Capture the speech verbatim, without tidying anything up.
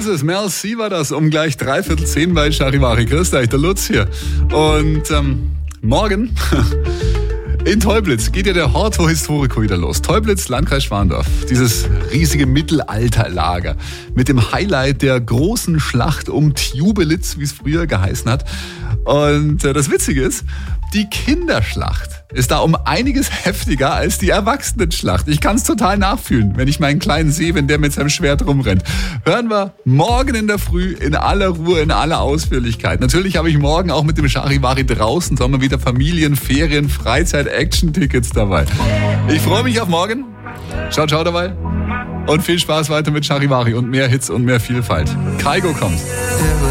ist es. Merci war das. Um gleich dreiviertel zehn bei Charivari. Grüß euch, der Lutz hier. Und ähm, morgen in Teublitz geht ja der Horto Historico wieder los. Teublitz, Landkreis Schwandorf. Dieses riesige Mittelalterlager mit dem Highlight der großen Schlacht um Tjubelitz, wie es früher geheißen hat. Und äh, das Witzige ist, die Kinderschlacht ist da um einiges heftiger als die Erwachsenenschlacht. Ich kann es total nachfühlen, wenn ich meinen Kleinen sehe, wenn der mit seinem Schwert rumrennt. Hören wir morgen in der Früh in aller Ruhe, in aller Ausführlichkeit. Natürlich habe ich morgen auch mit dem Charivari draußen, sagen wir wieder Familien, Ferien, Freizeit, Action-Tickets dabei. Ich freue mich auf morgen. Ciao, ciao dabei. Und viel Spaß weiter mit Charivari und mehr Hits und mehr Vielfalt. Kaigo kommt.